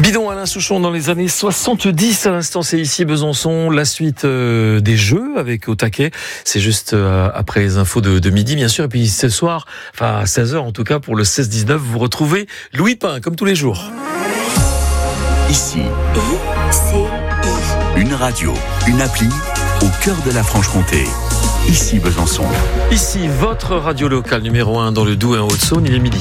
Bidon, Alain Souchon, dans les années 70, à l'instant, c'est ici Besançon, la suite des Jeux avec au taquet. C'est juste après les infos de midi, bien sûr. Et puis ce soir, enfin à 16h en tout cas, pour le 16-19, vous retrouvez Louis Pain, comme tous les jours. Ici, une radio, une appli, au cœur de la Franche-Comté. Ici Besançon. Ici, votre radio locale numéro 1 dans le Doubs et en Haute-Saône, il est midi.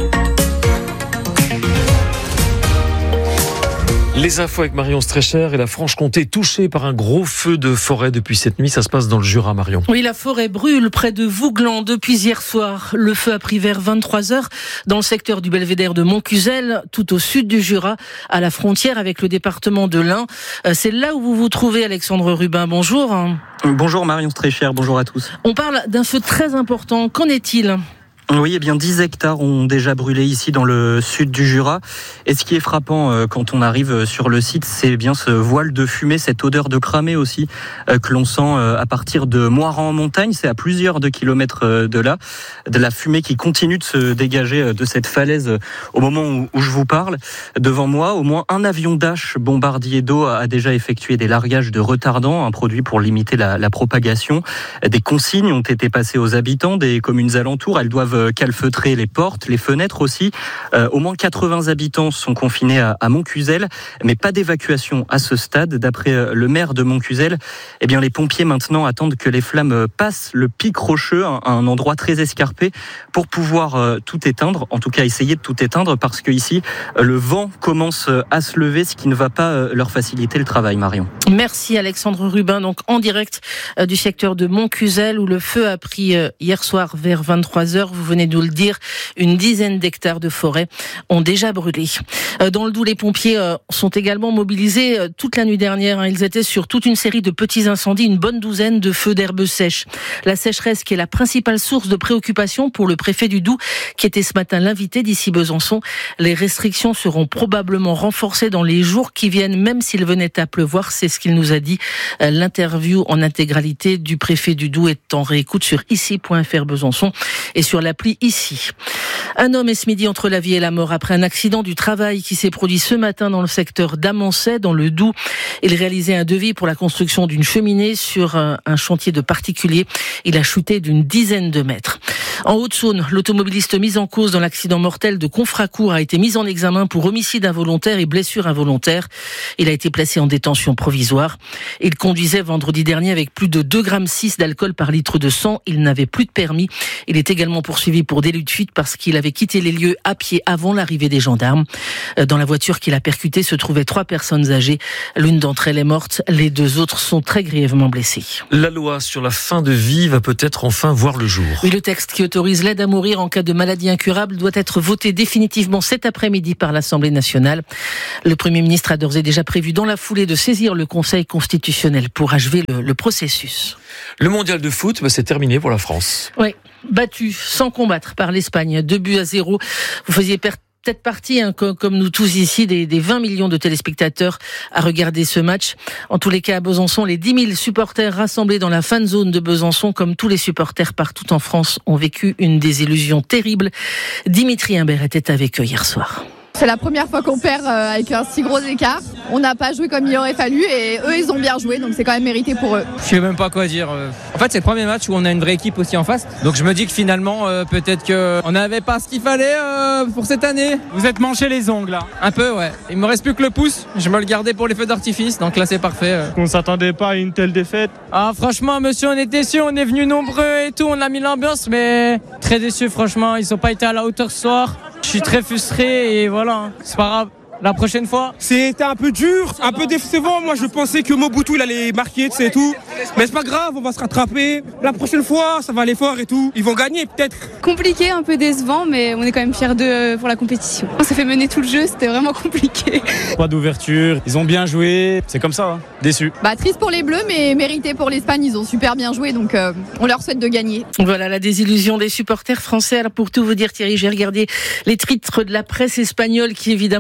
Les infos avec Marion Streicher et la Franche-Comté touchée par un gros feu de forêt depuis cette nuit. Ça se passe dans le Jura, Marion. Oui, la forêt brûle près de Vouglan depuis hier soir. Le feu a pris vers 23h dans le secteur du belvédère de Montcuzel, tout au sud du Jura, à la frontière avec le département de l'Ain. C'est là où vous vous trouvez, Alexandre Rubin. Bonjour. Bonjour Marion Streicher, bonjour à tous. On parle d'un feu très important. Qu'en est-il ? Oui, eh bien 10 hectares ont déjà brûlé ici dans le sud du Jura. Et ce qui est frappant quand on arrive sur le site, c'est bien ce voile de fumée, cette odeur de cramé aussi que l'on sent à partir de Moiran en montagne. C'est à plusieurs de kilomètres de là, de la fumée qui continue de se dégager de cette falaise au moment où je vous parle. Devant moi, au moins un avion Dash bombardier d'eau a déjà effectué des largages de retardants, un produit pour limiter la propagation. Des consignes ont été passées aux habitants des communes alentours. Elles doivent calfeutrer les portes, les fenêtres aussi. Au moins 80 habitants sont confinés à Montcuzel, mais pas d'évacuation à ce stade. D'après le maire de Montcuzel, eh bien les pompiers maintenant attendent que les flammes passent le pic rocheux, un endroit très escarpé, pour pouvoir tout éteindre, en tout cas essayer de tout éteindre, parce que ici le vent commence à se lever, ce qui ne va pas leur faciliter le travail, Marion. Merci Alexandre Rubin, donc en direct du secteur de Montcuzel où le feu a pris hier soir vers 23h. Vous venez de nous le dire, une dizaine d'hectares de forêt ont déjà brûlé. Dans le Doubs, les pompiers sont également mobilisés toute la nuit dernière. Ils étaient sur toute une série de petits incendies, une bonne douzaine de feux d'herbes sèches. La sécheresse qui est la principale source de préoccupation pour le préfet du Doubs, qui était ce matin l'invité d'ici Besançon. Les restrictions seront probablement renforcées dans les jours qui viennent, même s'il venait à pleuvoir. C'est ce qu'il nous a dit. L'interview en intégralité du préfet du Doubs est en réécoute sur ici.fr Besançon et sur l'appli Ici. Un homme est ce midi entre la vie et la mort après un accident du travail qui s'est produit ce matin dans le secteur d'Amancet, dans le Doubs. Il réalisait un devis pour la construction d'une cheminée sur un chantier de particulier. Il a chuté d'une dizaine de mètres. En Haute-Saône, l'automobiliste mis en cause dans l'accident mortel de Confracourt a été mis en examen pour homicide involontaire et blessure involontaire. Il a été placé en détention provisoire. Il conduisait vendredi dernier avec plus de 2,6 g d'alcool par litre de sang. Il n'avait plus de permis. Il est également poursuivi pour délit de fuite parce qu'il avait quitté les lieux à pied avant l'arrivée des gendarmes. Dans la voiture qu'il a percutée se trouvaient 3 personnes âgées. L'une d'entre elles est morte. Les 2 autres sont très grièvement blessés. La loi sur la fin de vie va peut-être enfin voir le jour. Oui, le texte qui autorise l'aide à mourir en cas de maladie incurable doit être voté définitivement cet après-midi par l'Assemblée nationale. Le Premier ministre a d'ores et déjà prévu dans la foulée de saisir le Conseil constitutionnel pour achever le processus. Le mondial de foot, c'est terminé pour la France. Oui, battu sans combattre par l'Espagne, 2-0. Vous faisiez peut-être partie, comme nous tous ici, des 20 millions de téléspectateurs à regarder ce match. En tous les cas, à Besançon, les 10 000 supporters rassemblés dans la fan zone de Besançon, comme tous les supporters partout en France, ont vécu une désillusion terrible. Dimitri Imbert était avec eux hier soir. C'est la première fois qu'on perd avec un si gros écart. On n'a pas joué comme il aurait fallu et eux, ils ont bien joué, donc c'est quand même mérité pour eux. Je sais même pas quoi dire. En fait, c'est le premier match où on a une vraie équipe aussi en face. Donc je me dis que finalement, peut-être qu'on n'avait pas ce qu'il fallait pour cette année. Vous êtes manché les ongles là? Un peu, ouais. Il me reste plus que le pouce. Je me le gardais pour les feux d'artifice, donc là c'est parfait. On s'attendait pas à une telle défaite. Ah franchement, monsieur, on est déçus. On est venus nombreux et tout. On a mis l'ambiance, mais très déçus franchement. Ils ont pas été à la hauteur ce soir. Je suis très frustré et voilà, c'est pas grave. La prochaine fois. C'était un peu dur, un peu décevant. Moi, je pensais que Mobutu, il allait marquer, c'est tout. Mais c'est pas grave, on va se rattraper. La prochaine fois, ça va aller fort et tout. Ils vont gagner, peut-être. Compliqué, un peu décevant, mais on est quand même fiers d'eux pour la compétition. On s'est fait mener tout le jeu, c'était vraiment compliqué. Pas d'ouverture, ils ont bien joué. C'est comme ça, hein. Déçu. Triste pour les Bleus, mais mérité pour l'Espagne. Ils ont super bien joué, donc on leur souhaite de gagner. Voilà la désillusion des supporters français. Alors pour tout vous dire, Thierry, j'ai regardé les titres de la presse espagnole qui évidemment est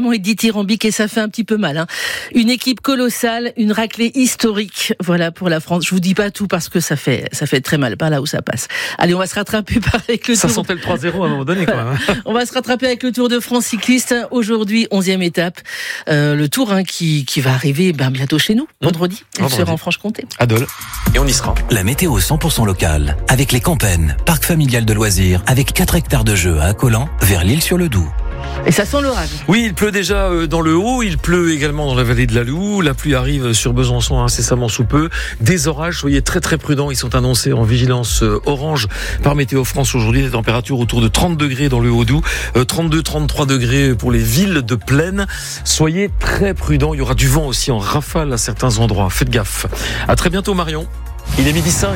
dithyrambique et ça fait un petit peu mal. Hein. Une équipe colossale, une raclée historique. Voilà pour la France. Je vous dis pas tout parce que ça fait très mal par là où ça passe. Allez, on va se rattraper avec le Ça Tour. sentait le 3-0 à un moment donné, quand même. On va se rattraper avec le Tour de France cycliste. Aujourd'hui, 11e étape. Le Tour qui va arriver bientôt chez nous, vendredi. Elle sera en Franche-Comté. À Dole. Et on y sera. La météo 100% locale, avec les Campennes, parc familial de loisirs, avec 4 hectares de jeux à Accolant, vers l'Île-sur-le-Doubs. Et ça sent l'orage. Oui, il pleut déjà dans le Haut, il pleut également dans la vallée de la Loue. La pluie arrive sur Besançon incessamment sous peu. Des orages, soyez très très prudents. Ils sont annoncés en vigilance orange par Météo France aujourd'hui. Des températures autour de 30 degrés dans le Haut-Doubs, 32-33 degrés pour les villes de plaine. Soyez très prudents. Il y aura du vent aussi en rafale à certains endroits. Faites gaffe. À très bientôt Marion. Il est 12h05.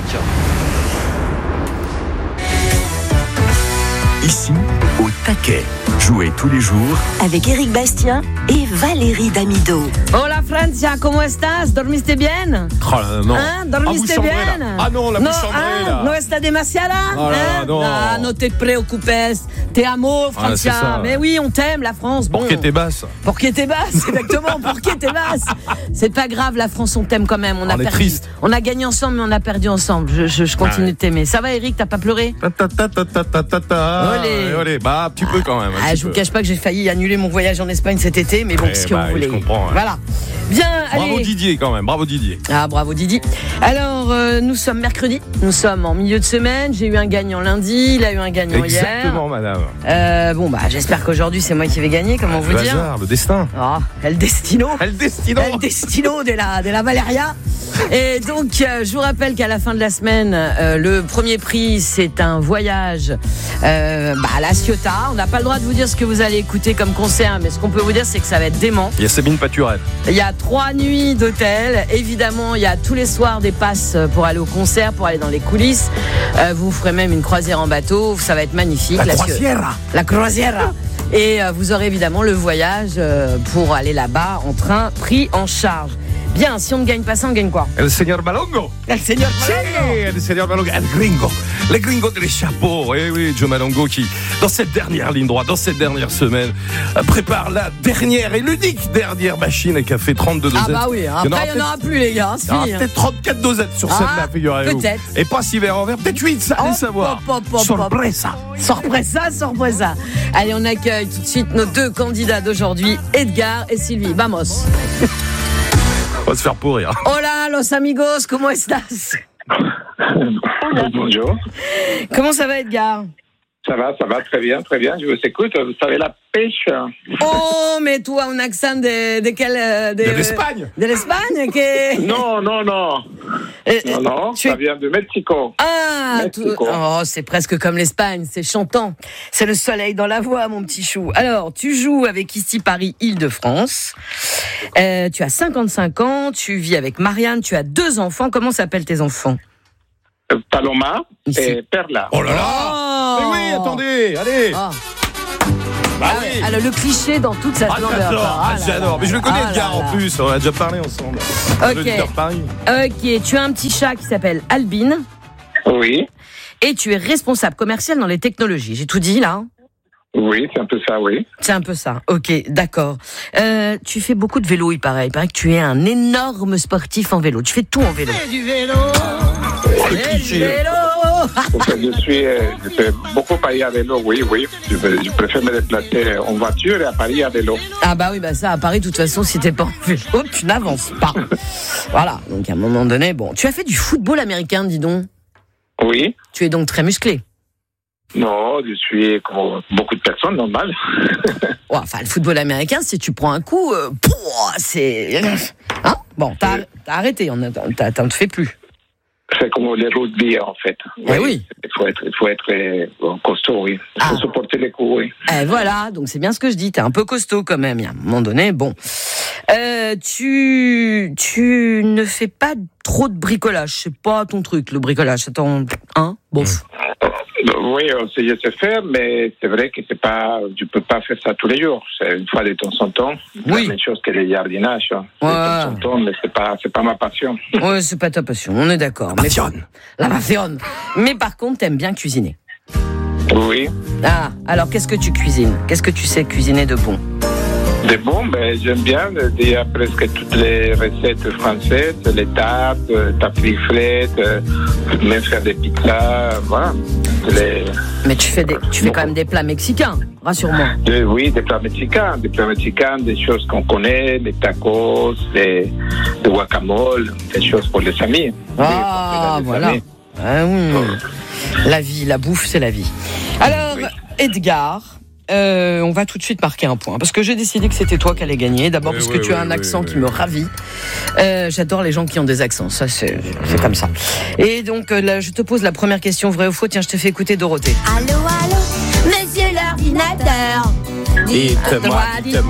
Ici, au taquet. Jouez tous les jours avec Éric Bastien et Valérie Damido. Hola Francia, ¿cómo estás? ¿Dormiste bien? No. ¿Dormiste bien? No, la bouche chambrée, là. ¿No está demasiada? Oh là, non. Ah, no te preocupes. Te amo, Francia. C'est ça. Mais oui, on t'aime, la France. Pour que t'es basse. Pour que t'es basse, exactement. Pour que t'es basse. C'est pas grave, la France, on t'aime quand même. On a est perdu. triste. On a gagné ensemble, mais on a perdu ensemble. Je continue de t'aimer. Ça va, Éric? T'as pas pleuré? Olé. Bah, un petit peu quand même. Je vous cache pas que j'ai failli annuler mon voyage en Espagne cet été, mais bon, ce que vous voulez. Je comprends. Ouais. Voilà. Bien, bravo allez. Didier quand même, bravo Didier. Ah, bravo Didi. Alors, nous sommes mercredi, nous sommes en milieu de semaine. J'ai eu un gagnant lundi, il a eu un gagnant hier. Exactement, madame. J'espère qu'aujourd'hui c'est moi qui vais gagner. Comment vous le dire? hasard, le destin. Oh, el destino. El destino. El destino de la Valeria. Et donc, je vous rappelle qu'à la fin de la semaine, le premier prix, c'est un voyage à La Ciotat. On n'a pas le droit de vous dire ce que vous allez écouter comme concert, mais ce qu'on peut vous dire, c'est que ça va être dément. Il y a Sabine Paturel. Il y a 3 nuits d'hôtel. Évidemment, il y a tous les soirs des passes pour aller au concert, pour aller dans les coulisses. Vous ferez même une croisière en bateau. Ça va être magnifique. La croisière. Et vous aurez évidemment le voyage pour aller là-bas en train, pris en charge. Bien, si on ne gagne pas ça, on gagne quoi? El señor Malongo. El señor Malongo. El señor Malongo. El gringo. Le gringo des chapeaux. Eh oui, Joe Malongo qui, dans cette dernière ligne droite, dans cette dernière semaine, prépare la dernière et l'unique dernière machine et qui a fait 32 dosettes. Ah bah oui, après il n'y en aura plus les gars, c'est fini. Peut-être 34 dosettes sur celle-là, figurez-vous. Peut-être. Et pas 6 verres en verre, peut-être 8, ça allez savoir. Sorpresa. Sorpresa. Allez, on accueille tout de suite nos 2 candidats d'aujourd'hui, Edgar et Sylvie. Vamos. On va se faire pourrir. Hola, los amigos, ¿cómo estás? Bonjour. Comment ça va, Edgar? Ça va très bien. Je vous écoute. Vous savez, la pêche. Oh, mais toi, un accent de quel... De l'Espagne. De l'Espagne que... Non. Non, ça vient de Mexico. Ah, Mexico. C'est presque comme l'Espagne, c'est chantant. C'est le soleil dans la voix, mon petit chou. Alors, tu joues avec ici Paris Île-de-France. Tu as 55 ans, tu vis avec Marianne, tu as 2 enfants. Comment s'appellent tes enfants? Paloma et Perla. Oh là là. Mais oui, attendez, allez. Oui. Alors, le cliché dans toute sa splendeur. J'adore. Mais je le connais, Edgar, en plus. On a déjà parlé ensemble. Ok, tu as un petit chat qui s'appelle Albine. Oui. Et tu es responsable commercial dans les technologies. J'ai tout dit, là? Oui, c'est un peu ça, oui. C'est un peu ça. Ok, d'accord. Tu fais beaucoup de vélo, il paraît. Il paraît que tu es un énorme sportif en vélo. Tu fais tout en vélo. Du vélo. Je fais beaucoup Paris à vélo, oui. Je préfère me déplacer en voiture et à Paris à vélo. Ah bah oui, ça, à Paris, de toute façon, si t'es pas en vélo, tu n'avances pas. Voilà, donc à un moment donné, tu as fait du football américain, dis donc. Oui. Tu es donc très musclé. Non, je suis comme beaucoup de personnes, normal. Le football américain, si tu prends un coup, c'est... Hein? Bon, t'as arrêté, t'en te fais plus. C'est comme les rugby, en fait. Oui. Il faut être costaud, oui. Il faut supporter les coups, oui. Voilà, donc c'est bien ce que je dis. T'es un peu costaud quand même. Il y a un moment donné, tu ne fais pas trop de bricolage. C'est pas ton truc, le bricolage. C'est ton... Bof. Oui, je sais faire, mais c'est vrai que je peux pas faire ça tous les jours. C'est une fois de temps en temps. Oui. La même chose que le jardinage. De temps en temps, mais c'est pas ma passion. Ouais, c'est pas ta passion, on est d'accord. La passion. Mais par contre, t'aimes bien cuisiner. Oui. Ah, alors qu'est-ce que tu cuisines? Qu'est-ce que tu sais cuisiner de bon? Des bons, j'aime bien. Il y a presque toutes les recettes françaises, les tartes, tartiflettes, même faire des pizzas, voilà. Mais tu fais quand même des plats mexicains, rassure-moi. Oui, des plats mexicains, des choses qu'on connaît, les tacos, les guacamole, des choses pour les amis. Ah, oui, voilà. Amis. Ah, oui. La vie, la bouffe, c'est la vie. Alors, oui. Edgar, on va tout de suite marquer un point, parce que j'ai décidé que c'était toi qui allais gagner. D'abord parce que tu as un accent qui me ravit. J'adore les gens qui ont des accents, ça c'est comme ça. Et donc là, je te pose la première question, vrai ou faux. Tiens, je te fais écouter Dorothée. Allô, monsieur l'ordinateur. Dites-moi.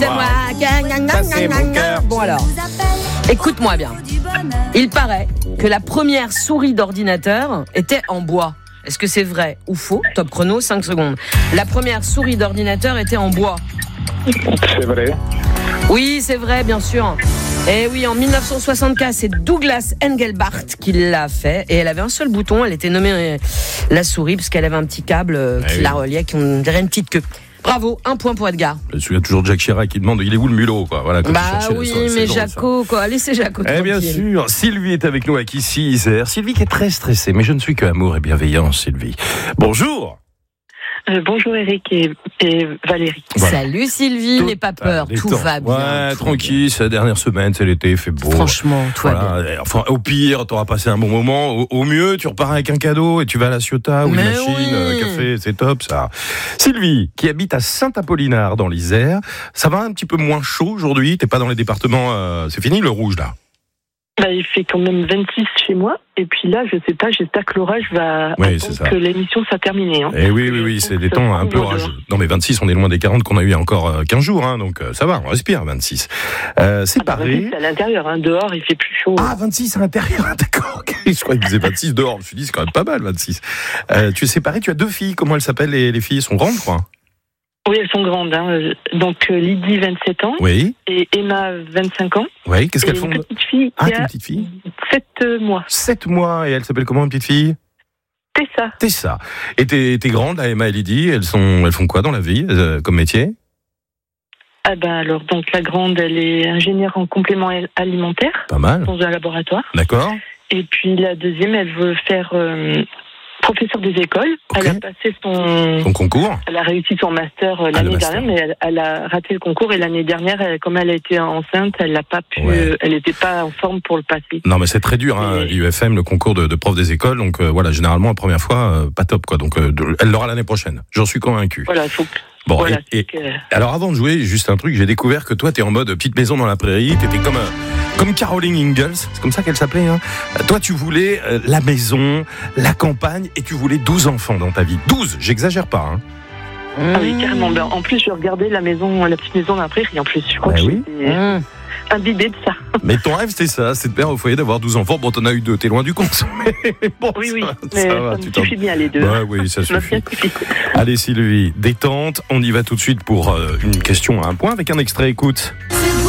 Ça, c'est mon cœur. Bon alors, écoute-moi bien. Il paraît que la première souris d'ordinateur était en bois. Est-ce que c'est vrai ou faux? Top chrono, 5 secondes. La première souris d'ordinateur était en bois. C'est vrai. Oui, c'est vrai, bien sûr. Et oui, en 1964, c'est Douglas Engelbart qui l'a fait. Et elle avait un seul bouton, elle était nommée la souris, parce qu'elle avait un petit câble qui la reliait, qui on dirait une petite queue. Bravo, un point pour Edgar. Je me souviens toujours de Jacques Chirac qui demande il est où le mulot, quoi. Voilà, oui, mais Jaco, quoi. Laissez Jaco tranquille. Bien sûr. Sylvie est avec nous à ici, Isère. Sylvie qui est très stressée, mais je ne suis que amour et bienveillance, Sylvie. Bonjour. Bonjour Eric et Valérie. Voilà. Salut Sylvie, n'aie pas peur, tout va bien. Ouais, tranquille, c'est la dernière semaine, c'est l'été, il fait beau. Franchement, tout va bien. Enfin, au pire, t'auras passé un bon moment. Au mieux, tu repars avec un cadeau et tu vas à la Ciotat ou une machine, café, c'est top ça. Sylvie, qui habite à Saint-Apollinard dans l'Isère, ça va un petit peu moins chaud aujourd'hui, t'es pas dans les départements, c'est fini le rouge là? Il fait quand même 26 chez moi. Et puis là, je sais pas, j'espère que l'orage va attendre que l'émission soit terminée. Hein. Et oui, c'est des temps un peu orageux. Non, mais 26, on est loin des 40 qu'on a eu il y a encore 15 jours. Hein, donc ça va, on respire, 26. C'est pareil. 26 à l'intérieur, hein, dehors, il fait plus chaud. Ah, 26 à l'intérieur, d'accord. Je crois qu'il disait 26 dehors. Je me suis dit, c'est quand même pas mal, 26. Tu es séparé, tu as 2 filles. Comment elles s'appellent les filles? Elles sont grandes, je crois. Oui, elles sont grandes. Hein. Donc Lydie, 27 ans. Oui. Et Emma, 25 ans. Oui, qu'est-ce qu'elles font? Une petite fille qui a une petite fille 7 mois. 7 mois, et elle s'appelle comment, une petite fille? Tessa. Et t'es grande, là, Emma et Lydie, elles font quoi dans la vie, comme métier? Alors, donc la grande, elle est ingénieure en complément alimentaire. Pas mal. Dans un laboratoire. D'accord. Et puis la deuxième, elle veut faire... professeur des écoles. Okay. Elle a passé son concours. Elle a réussi son master l'année dernière, mais elle a raté le concours. Et l'année dernière, comme elle a été enceinte, elle n'a pas pu. Elle n'était pas en forme pour le passer. Non, mais c'est très dur, hein, l'IUFM, le concours de prof des écoles. Donc voilà, généralement la première fois, pas top, quoi. Donc elle l'aura l'année prochaine. J'en suis convaincu. Voilà, faut. Bon, voilà, alors avant de jouer, juste un truc, j'ai découvert que toi, t'es en mode petite maison dans la prairie. T'étais comme Caroline Ingalls, c'est comme ça qu'elle s'appelait. Hein. Toi, tu voulais la maison, la campagne, et tu voulais 12 enfants dans ta vie. 12, j'exagère pas. Hein. Ah oui, carrément. En plus, je regardais la petite maison dans la prairie. En plus, je crois que j'étais imbibée de ça. Mais ton rêve, c'était ça, c'est de faire au foyer, d'avoir 12 enfants. Bon, t'en as eu 2, t'es loin du compte. Mais bon, oui, mais ça me suffit bien les 2. Ouais, oui, ça suffit. Allez Sylvie, détente, on y va tout de suite pour une question à un point avec un extrait, écoute.